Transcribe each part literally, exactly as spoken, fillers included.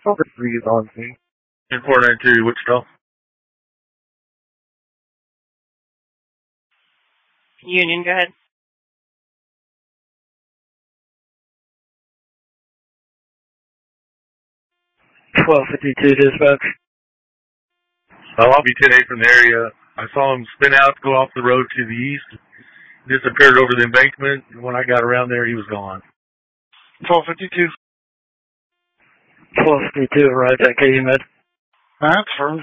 Over three is on me. ten four nine two, Wichita. Union, go ahead. twelve fifty-two dispatch. Uh, I'll be ten eight from the area. I saw him spin out, go off the road to the east, disappeared over the embankment, and when I got around there, he was gone. twelve fifty-two. twelve fifty-two, right at K U Med. That's firm.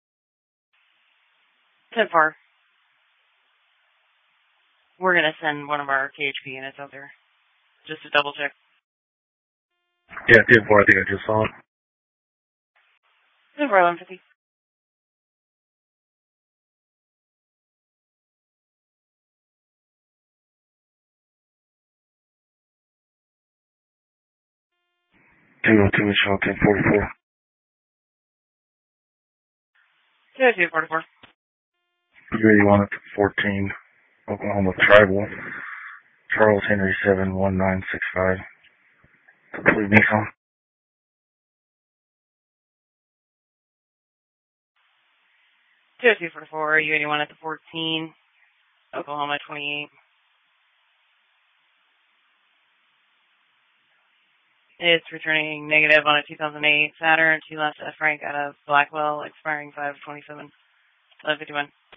ten four. We're going to send one of our K H P units out there, just to double check. Yeah, ten four, I think I just saw him. ten four, eleven fifty. two oh two, Wichita, ten forty-four. two oh two, forty-four. U eighty-one at fourteen, Oklahoma Tribal. Charles Henry seven one nine six five. Complete Nissan. two oh two, forty-four, U eighty-one at the fourteen, Oklahoma twenty-eight. It's returning negative on a two thousand eight Saturn, two left at Frank out of Blackwell, expiring five twenty-seven. eleven fifty-one.